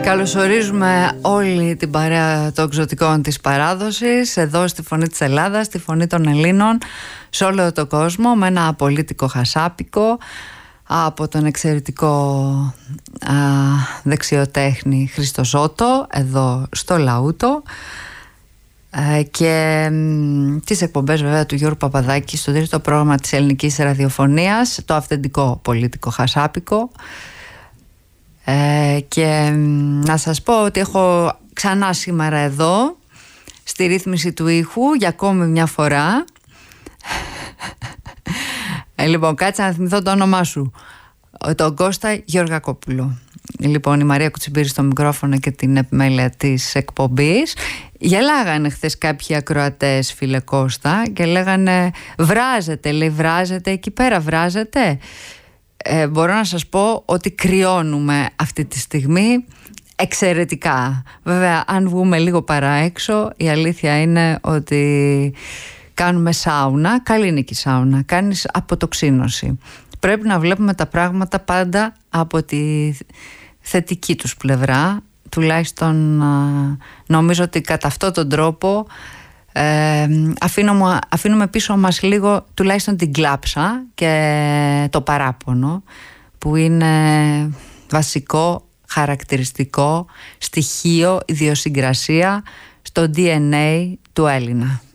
Καλωσορίζουμε όλη την παρέα των εξωτικών της παράδοσης εδώ στη Φωνή της Ελλάδας, στη Φωνή των Ελλήνων, σε όλο τον κόσμο, με ένα απολύτικο χασάπικο από τον εξαιρετικό δεξιοτέχνη Χρήστο Ζώτο εδώ στο Λαούτο, και τις εκπομπές βέβαια του Γιώργου Παπαδάκη στο τρίτο πρόγραμμα της ελληνικής ραδιοφωνίας, το αυθεντικό πολίτικο χασάπικο. Και να σας πω ότι έχω ξανά σήμερα εδώ στη ρύθμιση του ήχου για ακόμη μια φορά. Λοιπόν, κάτσε να θυμηθώ το όνομά σου. Τον Κώστα Γεωργακόπουλο. Λοιπόν, η Μαρία Κουτσιμπήρη στο μικρόφωνο και την επιμέλεια της εκπομπής. Γελάγανε χθες κάποιοι ακροατές, φίλε Κώστα, και λέγανε βράζετε, λέει, βράζετε εκεί πέρα, βράζετε. Μπορώ να σας πω ότι κρυώνουμε αυτή τη στιγμή εξαιρετικά. Βέβαια, αν βγούμε λίγο παρά έξω, η αλήθεια είναι ότι κάνουμε σάουνα. Καλή είναι και η σάουνα, κάνεις αποτοξίνωση. Πρέπει να βλέπουμε τα πράγματα πάντα από τη θετική τους πλευρά. Τουλάχιστον νομίζω ότι κατά αυτόν τον τρόπο αφήνουμε πίσω μας λίγο τουλάχιστον την κλάψα και το παράπονο, που είναι βασικό, χαρακτηριστικό στοιχείο, ιδιοσυγκρασία στο DNA του Έλληνα.